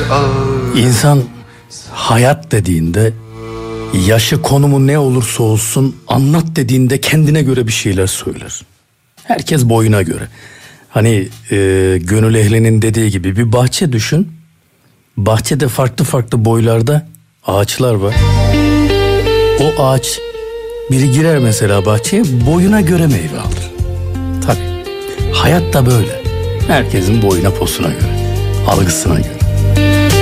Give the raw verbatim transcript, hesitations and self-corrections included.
İnsan hayat dediğinde, yaşı konumu ne olursa olsun anlat dediğinde kendine göre bir şeyler söyler. Herkes boyuna göre. Hani e, Gönül Ehli'nin dediği gibi bir bahçe düşün. Bahçede farklı farklı boylarda ağaçlar var. O ağaç, biri girer mesela bahçeye, boyuna göre meyve alır. Tabii hayat da böyle. Herkesin boyuna posuna göre, algısına göre.